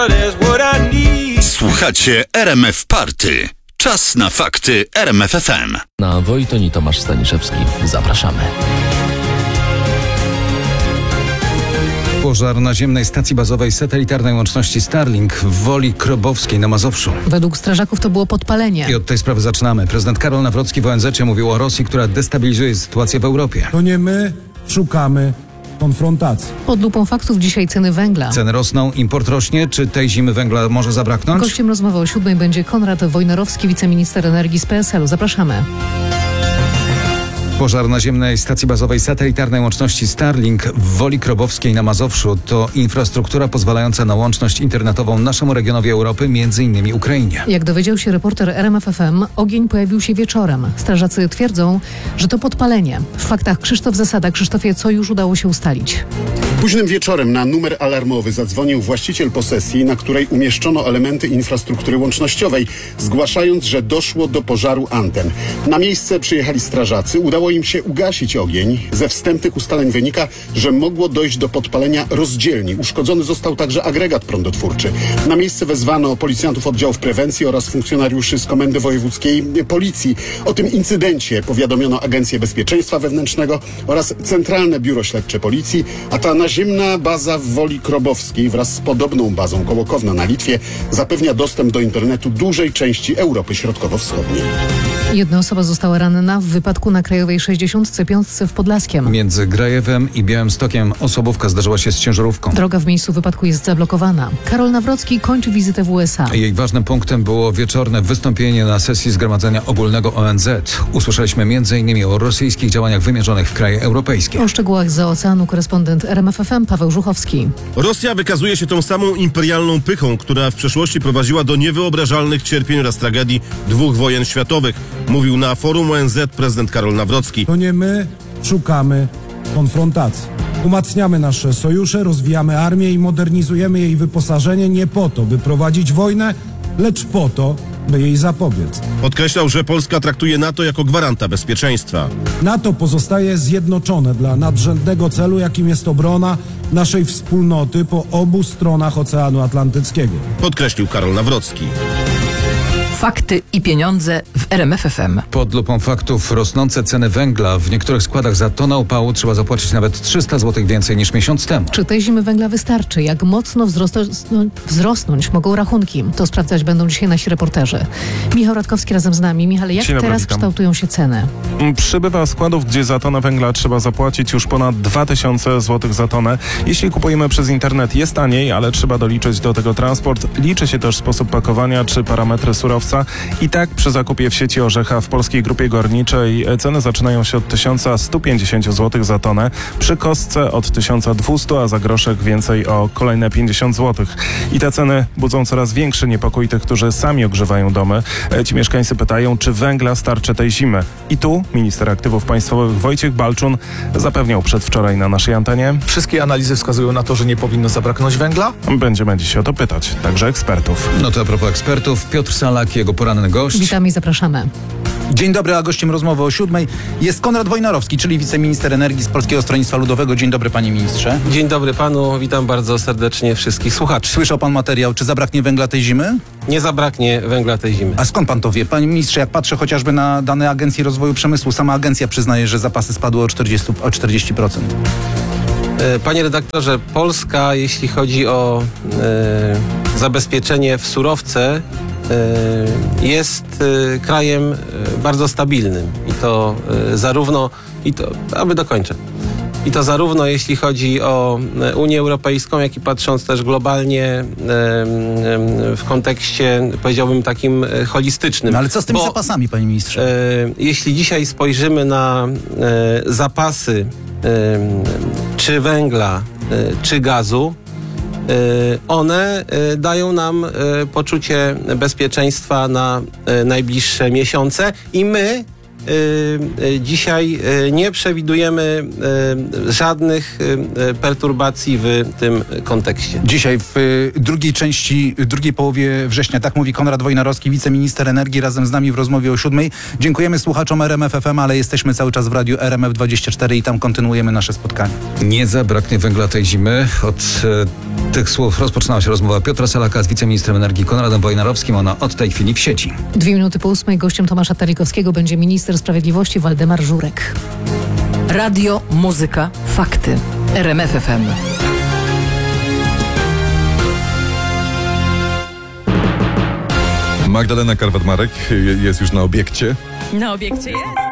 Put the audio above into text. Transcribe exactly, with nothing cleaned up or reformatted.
Słuchacie R M F Party. Czas na fakty R M F F M. Na Wojtoni Tomasz Staniszewski. Zapraszamy. Pożar naziemnej stacji bazowej satelitarnej łączności Starlink w Woli Krobowskiej na Mazowszu. Według strażaków to było podpalenie. I od tej sprawy zaczynamy. Prezydent Karol Nawrocki w O N Z cie mówił o Rosji, która destabilizuje sytuację w Europie. To nie my szukamy konfrontacji. Pod lupą faktów dzisiaj ceny węgla. Ceny rosną, import rośnie. Czy tej zimy węgla może zabraknąć? Gościem rozmowy o siódmej będzie Konrad Wojnarowski, wiceminister energii z P S L u. Zapraszamy. Pożar naziemnej stacji bazowej satelitarnej łączności Starlink w Woli Krobowskiej na Mazowszu to infrastruktura pozwalająca na łączność internetową naszemu regionowi Europy, między innymi Ukrainie. Jak dowiedział się reporter R M F F M, ogień pojawił się wieczorem. Strażacy twierdzą, że to podpalenie. W faktach Krzysztof Zasada. Krzysztofie, co już udało się ustalić? Późnym wieczorem na numer alarmowy zadzwonił właściciel posesji, na której umieszczono elementy infrastruktury łącznościowej, zgłaszając, że doszło do pożaru anten. Na miejsce przyjechali strażacy. Udało im się ugasić ogień. Ze wstępnych ustaleń wynika, że mogło dojść do podpalenia rozdzielni. Uszkodzony został także agregat prądotwórczy. Na miejsce wezwano policjantów oddziałów prewencji oraz funkcjonariuszy z Komendy Wojewódzkiej Policji. O tym incydencie powiadomiono Agencję Bezpieczeństwa Wewnętrznego oraz Centralne Biuro Śledcze Policji, a ta naziemna baza w Woli Krobowskiej wraz z podobną bazą koło Kowna na Litwie zapewnia dostęp do internetu dużej części Europy Środkowo-Wschodniej. Jedna osoba została ranna w wypadku na Krajowej sześćdziesiątce pięć w Podlaskiem. Między Grajewem i Białymstokiem osobówka zdarzyła się z ciężarówką. Droga w miejscu wypadku jest zablokowana. Karol Nawrocki kończy wizytę w U S A. Jej ważnym punktem było wieczorne wystąpienie na sesji Zgromadzenia Ogólnego O N Z. Usłyszeliśmy między innymi o rosyjskich działaniach wymierzonych w kraje europejskie. O szczegółach z oceanu korespondent R M F F M Paweł Żuchowski. Rosja wykazuje się tą samą imperialną pychą, która w przeszłości prowadziła do niewyobrażalnych cierpień oraz tragedii dwóch wojen światowych, mówił na forum O N Z prezydent Karol Nawrocki. To nie my szukamy konfrontacji. Umacniamy nasze sojusze, rozwijamy armię i modernizujemy jej wyposażenie nie po to, by prowadzić wojnę, lecz po to, by jej zapobiec. Podkreślał, że Polska traktuje NATO jako gwaranta bezpieczeństwa. NATO pozostaje zjednoczone dla nadrzędnego celu, jakim jest obrona naszej wspólnoty po obu stronach Oceanu Atlantyckiego. Podkreślił Karol Nawrocki. Fakty i pieniądze w R M F F M. Pod lupą faktów rosnące ceny węgla. W niektórych składach za tonę opału trzeba zapłacić nawet trzysta złotych więcej niż miesiąc temu. Czy tej zimy węgla wystarczy? Jak mocno wzrosnąć, wzrosnąć mogą rachunki? To sprawdzać będą dzisiaj nasi reporterzy. Michał Radkowski razem z nami. Michale, jak Dzień teraz dobry, kształtują się ceny? Przybywa składów, gdzie za tonę węgla trzeba zapłacić już ponad dwa tysiące złotych za tonę. Jeśli kupujemy przez internet, jest taniej, ale trzeba doliczyć do tego transport. Liczy się też sposób pakowania czy parametry surowca. I tak przy zakupie w sieci Orzecha w Polskiej Grupie Górniczej ceny zaczynają się od tysiąc sto pięćdziesiąt złotych za tonę, przy kostce od tysiąc dwieście, a za groszek więcej o kolejne pięćdziesiąt złotych. I te ceny budzą coraz większy niepokój tych, którzy sami ogrzewają domy. Ci mieszkańcy pytają, czy węgla starczy tej zimy. I tu minister aktywów państwowych Wojciech Balczun zapewniał przedwczoraj na naszej antenie. Wszystkie analizy wskazują na to, że nie powinno zabraknąć węgla? Będziemy dziś o to pytać, także ekspertów. No to a propos ekspertów, Piotr Salak, jego poranny gość. Witamy i zapraszamy. Dzień dobry, a gościem rozmowy o siódmej jest Konrad Wojnarowski, czyli wiceminister energii z Polskiego Stronnictwa Ludowego. Dzień dobry, panie ministrze. Dzień dobry panu, witam bardzo serdecznie wszystkich słuchaczy. Słyszał pan materiał, czy zabraknie węgla tej zimy? Nie zabraknie węgla tej zimy. A skąd pan to wie? Panie ministrze, jak patrzę chociażby na dane Agencji Rozwoju Przemysłu, sama agencja przyznaje, że zapasy spadły o czterdzieści, o czterdzieści procent. Panie redaktorze, Polska, jeśli chodzi o e, zabezpieczenie w surowce, e, jest e, krajem e, bardzo stabilnym. I to e, zarówno, i to, aby dokończę, i to zarówno jeśli chodzi o Unię Europejską, jak i patrząc też globalnie e, e, w kontekście, powiedziałbym, takim holistycznym. No ale co z tymi Bo, zapasami, panie ministrze? E, jeśli dzisiaj spojrzymy na e, zapasy czy węgla, czy gazu, one dają nam poczucie bezpieczeństwa na najbliższe miesiące i my y, y, dzisiaj y, nie przewidujemy y, żadnych y, perturbacji w tym kontekście. Dzisiaj w y, drugiej części, y, drugiej połowie września, tak mówi Konrad Wojnarowski, wiceminister energii, razem z nami w rozmowie o siódmej. Dziękujemy słuchaczom R M F F M, ale jesteśmy cały czas w radiu R M F dwadzieścia cztery i tam kontynuujemy nasze spotkanie. Nie zabraknie węgla tej zimy. Od e, tych słów rozpoczynała się rozmowa Piotra Salaka z wiceministrem energii Konradem Wojnarowskim. Ona od tej chwili w sieci. Dwie minuty po ósmej gościem Tomasza Talikowskiego będzie minister sprawiedliwości Waldemar Żurek. Radio, muzyka, fakty. R M F F M. Magdalena Karwat-Marek jest już na obiekcie. Na obiekcie jest.